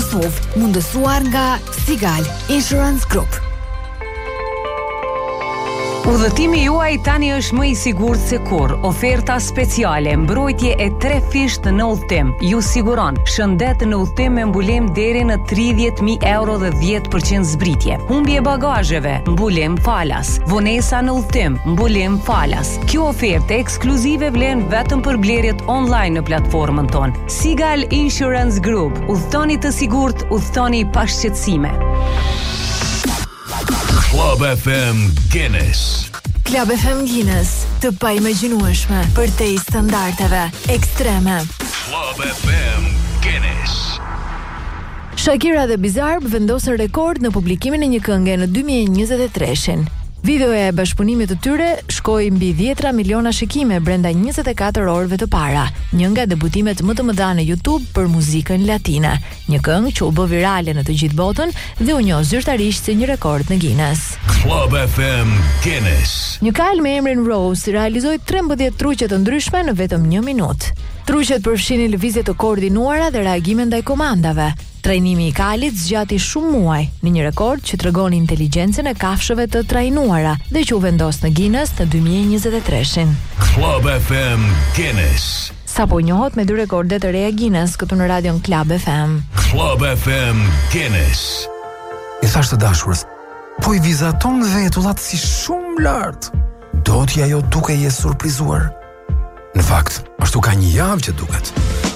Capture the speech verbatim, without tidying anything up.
Kosovë, mundësuar nga Sigal Insurance Group. Udhëtimi juaj tani është më i sigurt se kur. Oferta speciale, mbrojtje e tre fisht në udhëtim. Ju siguron shëndet në udhëtim me mbulim deri në tridhjetë mijë euro dhe dhjetë përqind zbritje. Humbje bagazheve, mbulim falas. Vonesa në udhëtim, mbulim falas. Kjo ofertë ekskluzive vlen vetëm për blerjet online në platformën tonë. Sigal Insurance Group. Udhëtoni të sigurt, udhëtoni pa shqetësime. Club F M Guinness. Club F M Guinness, të paimagjinueshme për te i standardeve ekstreme. Club F M Guinness. Shakira dhe Bizarb vendosën rekord në publikimin e një kënge në dy mijë e njëzet e tre-shin. Videoja e bashkëpunimit të tyre shkoi mbi dhjetra miliona shikime brenda njëzet e katër orëve të para, një nga debutimet më të mëdha në YouTube për muzikën latine. Një këngë që u bë virale në të gjithë botën dhe u njoh zyrtarisht si një rekord në Guinness. Club F M Guinness. Një kal me emrin Rose realizoi trembëdhjetë truqe të ndryshme në vetëm një minutë. Truqet përfshinin lëvizje të koordinuara dhe reagime ndaj komandave. Trajnimi i kalit zgjati shumë muaj, në një rekord që tregon inteligjencën e kafshëve të trajnuara dhe që u vendos në Guinness në dy mijë e njëzet e tre-shin. Club F M Guinness. Sapo njohot me dy rekorde të reja Guinness këtu në radion Club F M. Club F M Guinness. I thash të dashurës, po i vizaton vetullat si shumë lartë. Do t'ja jo duke je surprizuar. Në fakt, ashtu ka një javë që duket.